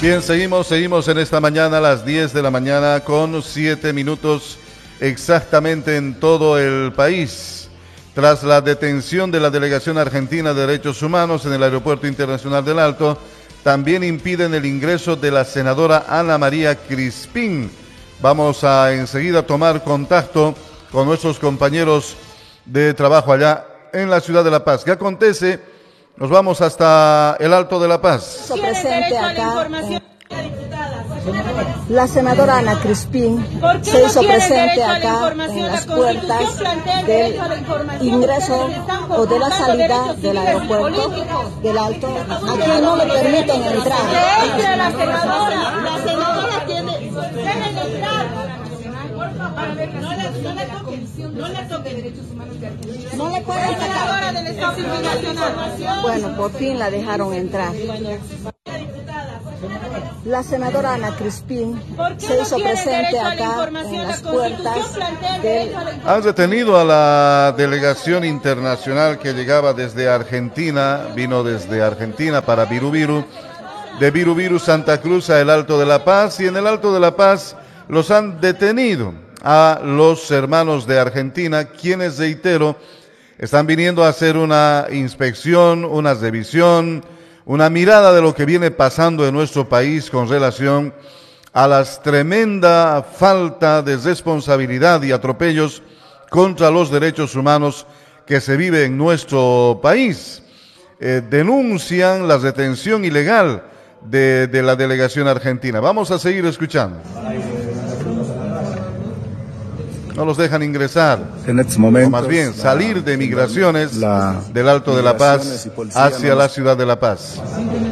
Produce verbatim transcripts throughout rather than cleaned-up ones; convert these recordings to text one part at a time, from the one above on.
Bien, seguimos, seguimos en esta mañana a las diez de la mañana con siete minutos exactamente en todo el país. Tras la detención de la Delegación Argentina de Derechos Humanos en el Aeropuerto Internacional del Alto, también impiden el ingreso de la senadora Ana María Crispín. Vamos a enseguida tomar contacto con nuestros compañeros de trabajo allá en la ciudad de La Paz. ¿Qué acontece? Nos vamos hasta el Alto de La Paz. Presente acá, eh, la senadora Ana Crispín se hizo presente acá en las puertas del ingreso o de la salida del aeropuerto del Alto. Aquí no le permiten entrar. La senadora, la senadora tiene, deben entrar. No le, no le toquen, no le toquen derechos humanos de Argentina. No le pueden sacar. Del Estado Nacional. Bueno, por fin la dejaron entrar. La senadora Ana Crispín se hizo presente acá en las puertas del... Han detenido a la delegación internacional que llegaba desde Argentina, vino desde Argentina para Virubiru, de Virubiru Santa Cruz a el Alto de La Paz, y en el Alto de La Paz los han detenido a los hermanos de Argentina, quienes, reitero, están viniendo a hacer una inspección, una revisión, una mirada de lo que viene pasando en nuestro país con relación a la tremenda falta de responsabilidad y atropellos contra los derechos humanos que se vive en nuestro país. Eh, denuncian la retención ilegal de, de la delegación argentina. Vamos a seguir escuchando. No los dejan ingresar, en estos momentos, o más bien salir de migraciones la, del Alto de La Paz hacia la ciudad de La Paz.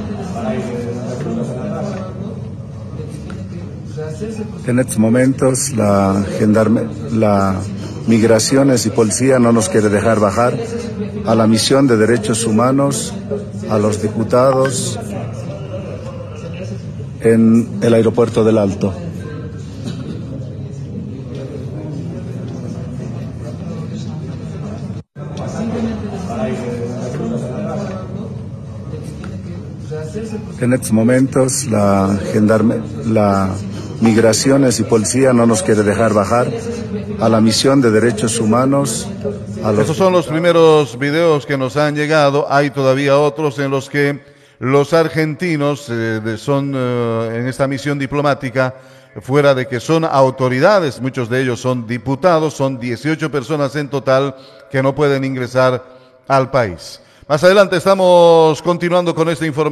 En estos momentos la gendarme, la migraciones y policía no nos quiere dejar bajar a la misión de derechos humanos, a los diputados en el aeropuerto del Alto. En estos momentos la gendarme, la migraciones y policía no nos quiere dejar bajar a la misión de derechos humanos. A los... Esos son los primeros videos que nos han llegado. Hay todavía otros en los que los argentinos eh, de, son eh, en esta misión diplomática, fuera de que son autoridades, muchos de ellos son diputados, son dieciocho personas en total que no pueden ingresar al país. Más adelante estamos continuando con esta información.